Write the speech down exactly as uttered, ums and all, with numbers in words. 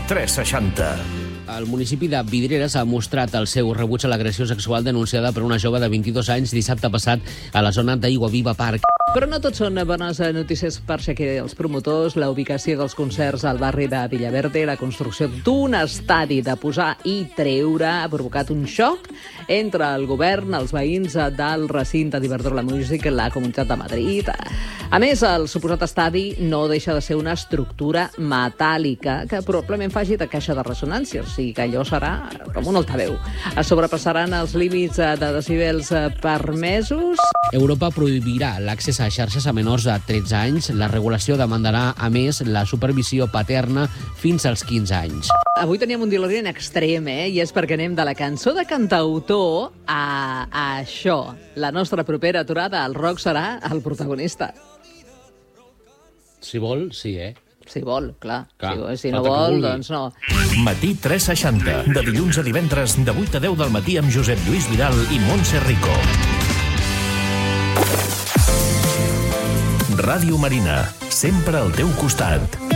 tres seixanta. El municipi de Vidreres ha mostrat el seu rebuig a l'agressió sexual denunciada per una jove de vint-i-dos anys dissabte passat a la zona d'Aiguaviva Park. Però no tot són bones notícies per Shakira i els promotors. La ubicació dels concerts al barri de Villaverde, la construcció d'un estadi de posar i treure ha provocat un xoc entre el govern, els veïns del recinte d'Iberdrola Music i la Comunitat de Madrid. A més, el suposat estadi no deixa de ser una estructura metàl·lica que probablement faci de caixa de ressonància, o sigui que allò serà com un altaveu. Es sobrepassaran els límits de decibels permesos. Europa prohibirà l'accés a xarxes a menors de tretze anys. La regulació demandarà, a més, la supervisió paterna fins als quinze anys. Avui teníem un DeLorean extrem, eh? I és perquè anem de la cançó de cantautor a, a això. La nostra propera aturada al rock serà el protagonista. Si vol, sí, eh? Si vol, clar. clar si, si no vol, doncs no. Matí tres seixanta. De dilluns a divendres, de vuit a deu del matí amb Josep Lluís Vidal i Montse Rico. Ràdio Marina, sempre al teu costat.